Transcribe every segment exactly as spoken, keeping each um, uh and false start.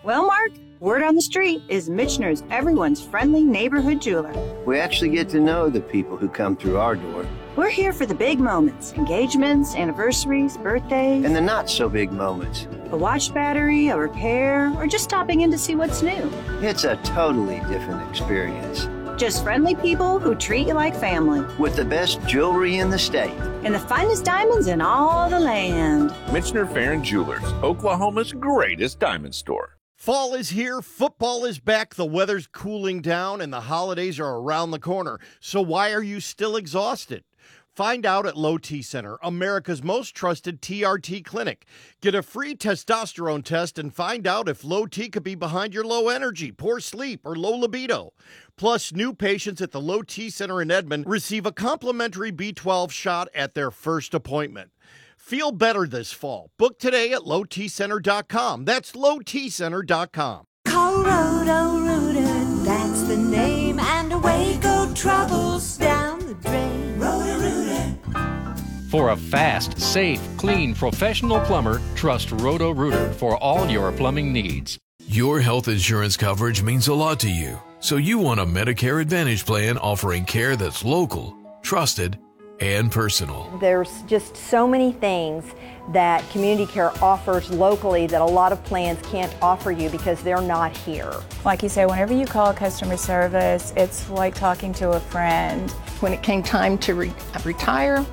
Well, Mark, word on the street is Michener's everyone's friendly neighborhood jeweler. We actually get to know the people who come through our door. We're here for the big moments, engagements, anniversaries, birthdays. And the not-so-big moments. A watch battery, a repair, or just stopping in to see what's new. It's a totally different experience. Just friendly people who treat you like family. With the best jewelry in the state. And the finest diamonds in all the land. Michener Farron Jewelers, Oklahoma's greatest diamond store. Fall is here, football is back, the weather's cooling down, and the holidays are around the corner. So why are you still exhausted? Find out at Low T Center, America's most trusted T R T clinic. Get a free testosterone test and find out if low T could be behind your low energy, poor sleep, or low libido. Plus, new patients at the Low T Center in Edmond receive a complimentary B twelve shot at their first appointment. Feel better this fall. Book today at low t center dot com. That's low t center dot com. Call Roto-Rooter, that's the name, and away go troubles down the drain. Roto-Rooter. For a fast, safe, clean, professional plumber, trust Roto-Rooter for all your plumbing needs. Your health insurance coverage means a lot to you, so you want a Medicare Advantage plan offering care that's local, trusted, and personal. There's just so many things that Community Care offers locally that a lot of plans can't offer you because they're not here. Like you say, whenever you call customer service, it's like talking to a friend. When it came time to re- retire,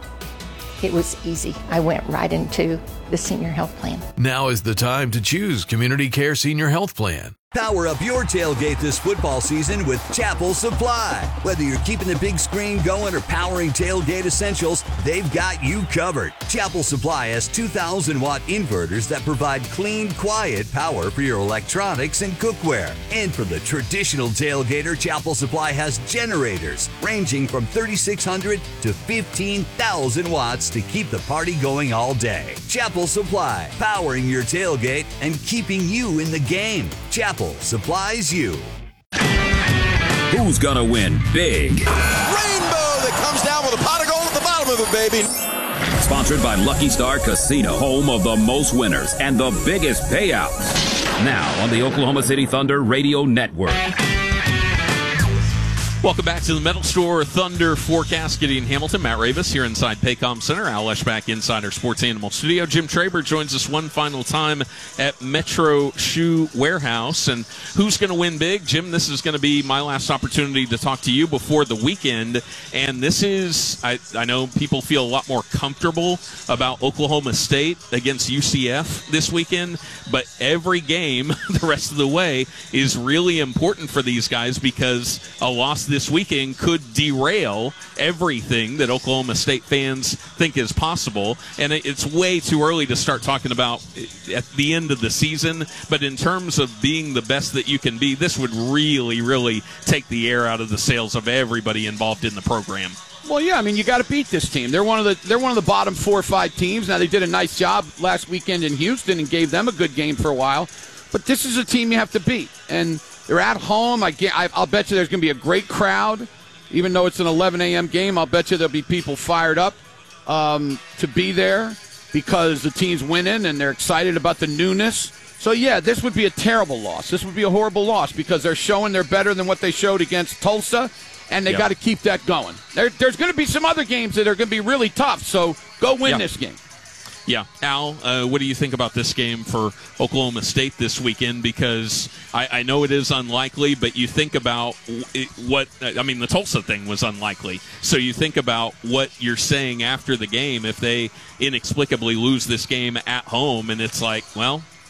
it was easy. I went right into the senior health plan. Now is the time to choose Community Care Senior Health Plan. Power up your tailgate this football season with Chapel Supply. Whether you're keeping the big screen going or powering tailgate essentials, they've got you covered. Chapel Supply has two thousand watt inverters that provide clean, quiet power for your electronics and cookware. And for the traditional tailgater, Chapel Supply has generators ranging from thirty-six hundred to fifteen thousand watts to keep the party going all day. Chapel Supply, powering your tailgate and keeping you in the game. Chapel supplies you. Who's gonna win big? Rainbow that comes down with a pot of gold at the bottom of it, baby. Sponsored by Lucky Star Casino, home of the most winners and the biggest payouts. Now on the Oklahoma City Thunder Radio Network. Welcome back to the Metal Store Thunder Forecast. Gideon Hamilton, Matt Ravis here inside Paycom Center. Al Eschbach inside our Sports Animal Studio. Jim Traber joins us one final time at Metro Shoe Warehouse. And who's going to win big? Jim, this is going to be my last opportunity to talk to you before the weekend. And this is, I, I know people feel a lot more comfortable about Oklahoma State against U C F this weekend. But every game the rest of the way is really important for these guys because a loss this weekend could derail everything that Oklahoma State fans think is possible. And it's way too early to start talking about at the end of the season. But in terms of being the best that you can be, this would really, really take the air out of the sails of everybody involved in the program. Well, yeah, I mean, you got to beat this team. They're one of the they're one of the bottom four or five teams. Now, they did a nice job last weekend in Houston and gave them a good game for a while. But this is a team you have to beat. And they're at home. I get, I, I'll bet you there's going to be a great crowd. Even though it's an eleven a.m. game, I'll bet you there'll be people fired up um, to be there because the team's winning and they're excited about the newness. So, yeah, this would be a terrible loss. This would be a horrible loss because they're showing they're better than what they showed against Tulsa, and they yep. got to keep that going. There, there's going to be some other games that are going to be really tough, so go win yep. this game. Yeah. Al, uh, what do you think about this game for Oklahoma State this weekend? Because I, I know it is unlikely, but you think about it, what – I mean, the Tulsa thing was unlikely. So you think about what you're saying after the game if they inexplicably lose this game at home, and it's like, well,